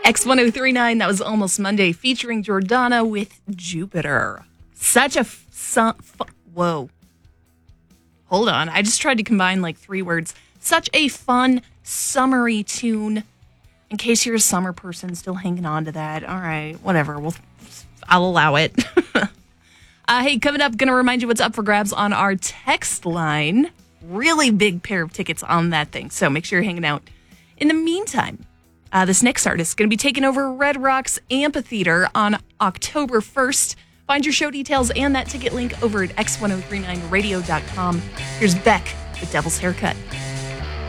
X1039, that was Almost Monday, featuring Jordana with Jupiter. Such a whoa. Hold on. I just tried to combine like three words. Such a fun, summery tune. In case you're a summer person still hanging on to that. All right, whatever. I'll allow it. Hey, coming up, going to remind you what's up for grabs on our text line. Really big pair of tickets on that thing. So make sure you're hanging out. In the meantime, this next artist is going to be taking over Red Rocks Amphitheater on October 1st. Find your show details and that ticket link over at x1039radio.com. Here's Beck with Devil's Haircut.